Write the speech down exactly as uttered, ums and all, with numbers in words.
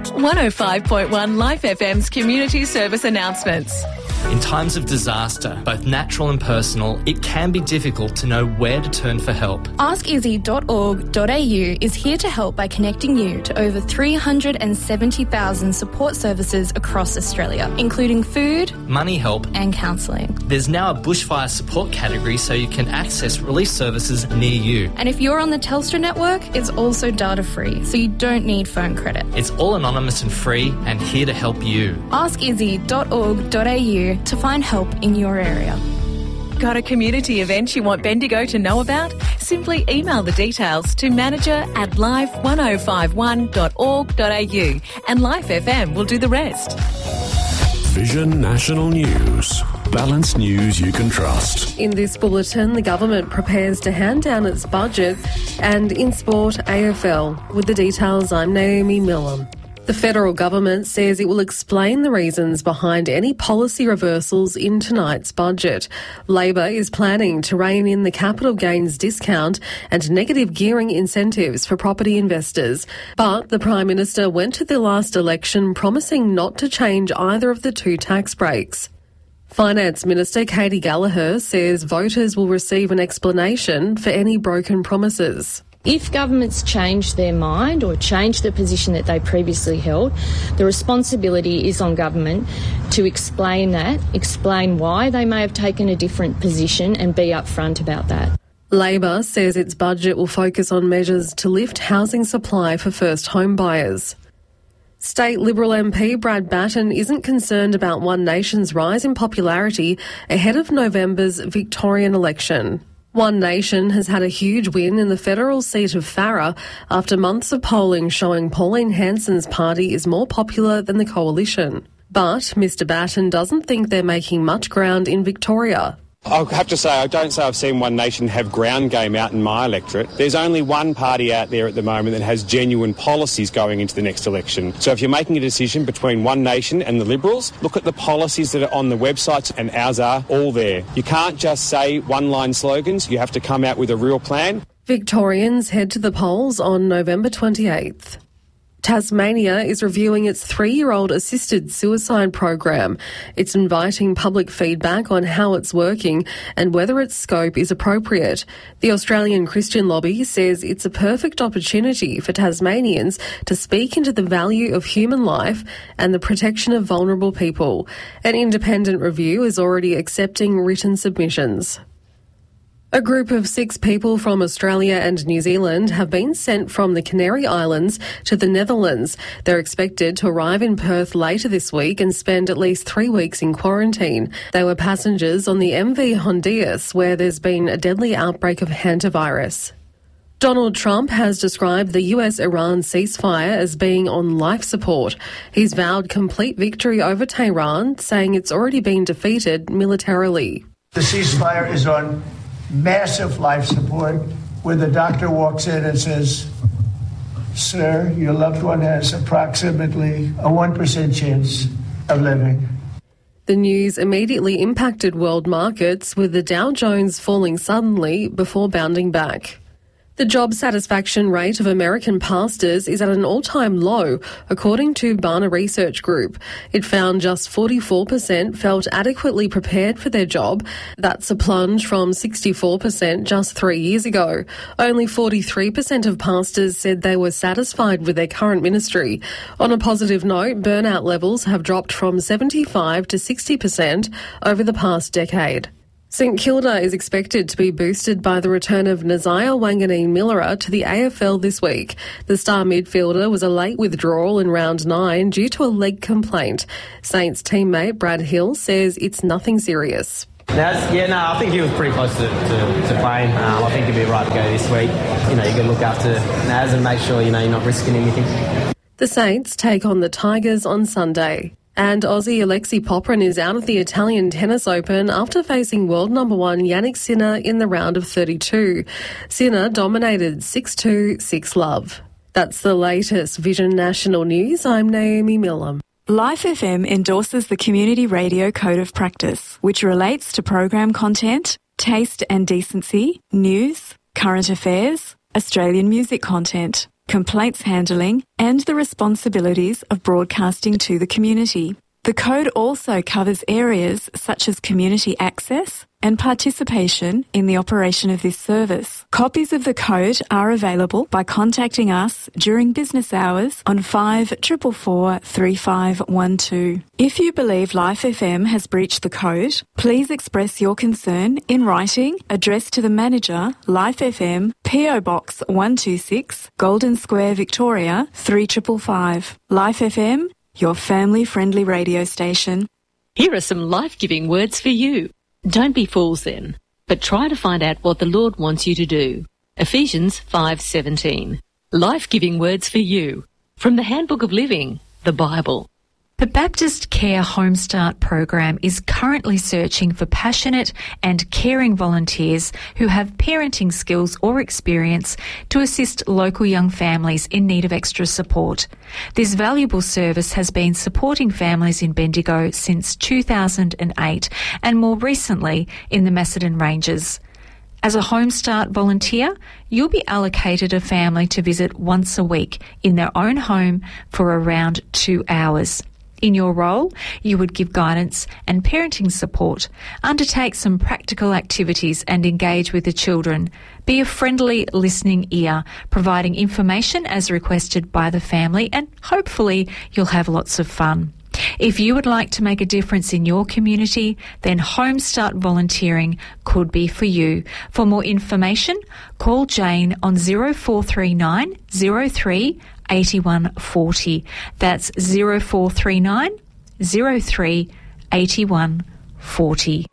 one oh five point one Life F M's community service announcements. In times of disaster, both natural and personal, it can be difficult to know where to turn for help. ask izzy dot org dot a u is here to help by connecting you to over three hundred seventy thousand support services across Australia, including food, money help and counselling. There's now a bushfire support category so you can access relief services near you. And if you're on the Telstra network, it's also data free, so you don't need phone credit. It's all anonymous and free and here to help you. ask izzy dot org dot a u to find help in your area. Got a community event you want Bendigo to know about? Simply email the details to manager at live ten fifty-one dot org dot a u and Life F M will do the rest. Vision National News. Balanced news you can trust. In this bulletin, the government prepares to hand down its budget, and in sport, A F L. With the details, I'm Naomi Millam. The federal government says it will explain the reasons behind any policy reversals in tonight's budget. Labor is planning to rein in the capital gains discount and negative gearing incentives for property investors. But the Prime Minister went to the last election promising not to change either of the two tax breaks. Finance Minister Katie Gallagher says voters will receive an explanation for any broken promises. If governments change their mind or change the position that they previously held, the responsibility is on government to explain that, explain why they may have taken a different position and be upfront about that. Labor says its budget will focus on measures to lift housing supply for first home buyers. State Liberal M P Brad Batten isn't concerned about One Nation's rise in popularity ahead of November's Victorian election. One Nation has had a huge win in the federal seat of Farrer after months of polling showing Pauline Hanson's party is more popular than the coalition. But Mr Batten doesn't think they're making much ground in Victoria. I'll have to say, I don't say I've seen One Nation have ground game out in my electorate. There's only one party out there at the moment that has genuine policies going into the next election. So if you're making a decision between One Nation and the Liberals, look at the policies that are on the websites, and ours are all there. You can't just say one-line slogans. You have to come out with a real plan. Victorians head to the polls on November twenty-eighth. Tasmania is reviewing its three-year-old assisted suicide program. It's inviting public feedback on how it's working and whether its scope is appropriate. The Australian Christian Lobby says it's a perfect opportunity for Tasmanians to speak into the value of human life and the protection of vulnerable people. An independent review is already accepting written submissions. A group of six people from Australia and New Zealand have been sent from the Canary Islands to the Netherlands. They're expected to arrive in Perth later this week and spend at least three weeks in quarantine. They were passengers on the M V Hondias, where there's been a deadly outbreak of hantavirus. Donald Trump has described the U S Iran ceasefire as being on life support. He's vowed complete victory over Tehran, saying it's already been defeated militarily. The ceasefire is on massive life support, where the doctor walks in and says, "Sir, your loved one has approximately a one percent chance of living." The news immediately impacted world markets, with the Dow Jones falling suddenly before bounding back. The job satisfaction rate of American pastors is at an all-time low, according to Barna Research Group. It found just forty-four percent felt adequately prepared for their job. That's a plunge from sixty-four percent just three years ago. Only forty-three percent of pastors said they were satisfied with their current ministry. On a positive note, burnout levels have dropped from seventy-five to sixty percent over the past decade. St Kilda is expected to be boosted by the return of Nazaya Wanganeen-Millera to the A F L this week. The star midfielder was a late withdrawal in round nine due to a leg complaint. Saints teammate Brad Hill says it's nothing serious. Naz, yeah, no, I think he was pretty close to, to, to playing. Um, I think he'd be right to go this week. You know, you got to look after Naz and make sure, you know, you're not risking anything. The Saints take on the Tigers on Sunday. And Aussie Alexei Poprin is out of the Italian Tennis Open after facing world number one Jannik Sinner in the round of thirty-two. Sinner dominated six two, six love. That's the latest Vision National News. I'm Naomi Millam. Life F M endorses the Community Radio Code of Practice, which relates to program content, taste and decency, news, current affairs, Australian music content. complaints handling, and the responsibilities of broadcasting to the community. The Code also covers areas such as community access and participation in the operation of this service. Copies of the Code are available by contacting us during business hours on five four four four, three five one two. If you believe Life F M has breached the Code, please express your concern in writing, addressed to the manager, Life F M, P O Box one two six, Golden Square, Victoria, three five five five. Life F M, your family-friendly radio station. Here are some life-giving words for you. Don't be fools then, but try to find out what the Lord wants you to do. Ephesians five seventeen. Life-giving words for you. From the Handbook of Living, the Bible. The Baptist Care Home Start program is currently searching for passionate and caring volunteers who have parenting skills or experience to assist local young families in need of extra support. This valuable service has been supporting families in Bendigo since two thousand eight and more recently in the Macedon Ranges. As a Home Start volunteer, you'll be allocated a family to visit once a week in their own home for around two hours. In your role, you would give guidance and parenting support, undertake some practical activities and engage with the children. Be a friendly listening ear, providing information as requested by the family, and hopefully you'll have lots of fun. If you would like to make a difference in your community, then Home Start volunteering could be for you. For more information, call Jane on zero four three nine zero three eighty-one forty. That's zero four three nine zero three eighty-one forty.